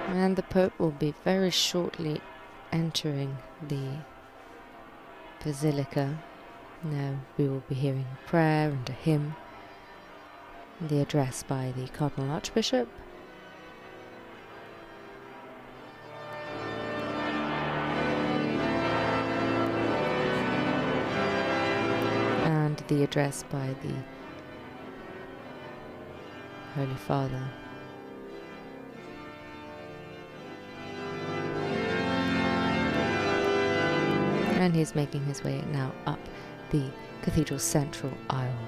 And the Pope will be very shortly entering the Basilica. Now we will be hearing a prayer and a hymn, the address by the Cardinal Archbishop. And the address by the Holy Father. And he's making his way now up the cathedral's central aisle.